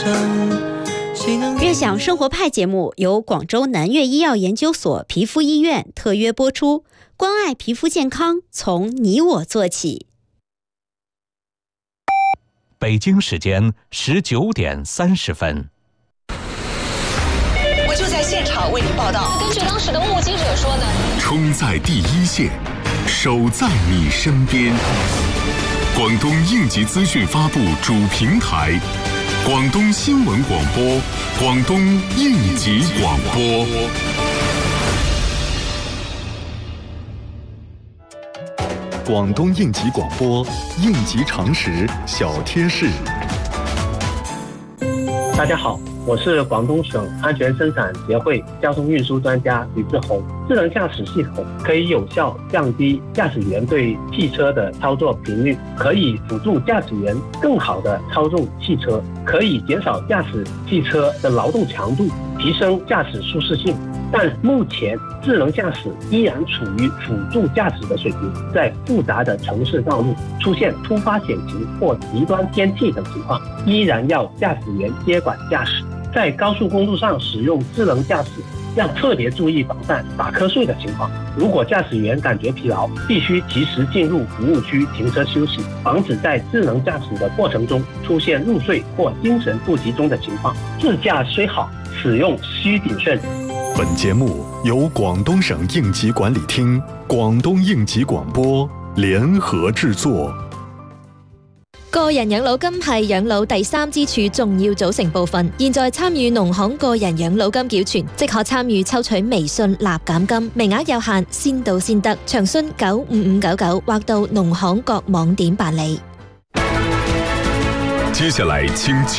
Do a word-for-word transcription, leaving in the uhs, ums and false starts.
悦享生活派节目由广州南粤医药研究所皮肤医院特约播出，关爱皮肤健康，从你我做起。 北京时间十九点三十分。 我就在现场为您报道。 根据当时的目击者说呢， 冲在第一线，守在你身边。广东应急资讯发布主平台，广东新闻广播，广东应急广播。广东应急广播，应急常识小贴士。 大家好，我是广东省安全生产协会交通运输专家李志宏。智能驾驶系统可以有效降低驾驶员对汽车的操作频率，可以辅助驾驶员更好地操纵汽车，可以减少驾驶汽车的劳动强度，提升驾驶舒适性。但目前智能驾驶依然处于辅助驾驶的水平，在复杂的城市道路出现突发险情或极端天气等情况，依然要驾驶员接管驾驶。在高速公路上使用智能驾驶，要特别注意防范打瞌睡的情况。如果驾驶员感觉疲劳，必须及时进入服务区停车休息，防止在智能驾驶的过程中出现入睡或精神不集中的情况。自驾虽好，使用需谨慎。 本节目由广東省應急管理廳、廣東應急廣播聯合製作。 個人養老金係養老第三支柱重要組成部分。現在參與農行個人養老金繳存，即可參與抽取微信立減金，名額有限，先到先得。詳詢九五五九九或到農行各網點辦理。 接下來請